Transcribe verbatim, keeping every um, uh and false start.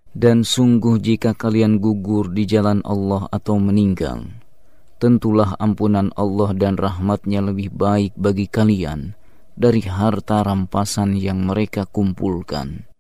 Dan sungguh jika kalian gugur di jalan Allah atau meninggal, tentulah ampunan Allah dan rahmatnya lebih baik bagi kalian dari harta rampasan yang mereka kumpulkan.